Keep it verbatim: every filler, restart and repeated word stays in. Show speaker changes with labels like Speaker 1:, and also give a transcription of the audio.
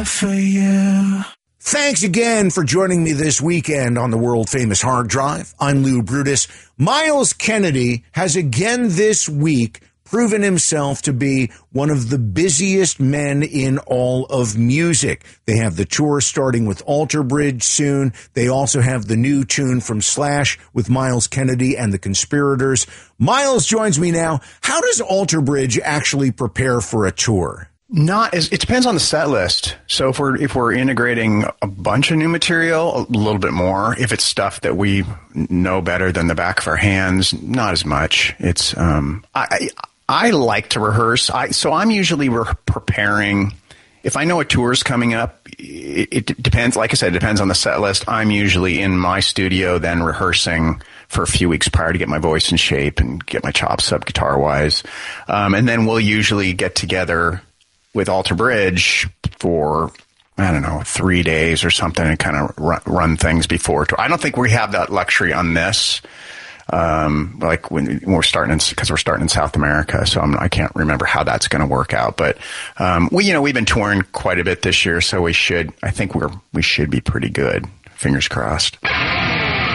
Speaker 1: For you.
Speaker 2: Thanks again for joining me this weekend on the world-famous Hard Drive. I'm Lou Brutus. Myles Kennedy has again this week proven himself to be one of the busiest men in all of music. They have the tour starting with Alter Bridge soon. They also have the new tune from Slash with Myles Kennedy and the Conspirators. Myles joins me now. How does Alter Bridge actually prepare for a tour?
Speaker 3: Not as it depends on the set list. So if we're if we're integrating a bunch of new material, a little bit more. If it's stuff that we know better than the back of our hands, not as much. It's um I I, I like to rehearse. I so I'm usually re- preparing. If I know a tour's coming up, it, it depends. Like I said, it depends on the set list. I'm usually in my studio then rehearsing for a few weeks prior to get my voice in shape and get my chops up guitar wise, um, and then we'll usually get together with Alter Bridge for, I don't know, three days or something and kind of run, run things before. I don't think we have that luxury on this. Um, like when, when we're starting in, cause we're starting in South America. So I'm, I can't remember how that's going to work out, but, um, we, you know, we've been touring quite a bit this year. So we should, I think we're, we should be pretty good. Fingers crossed.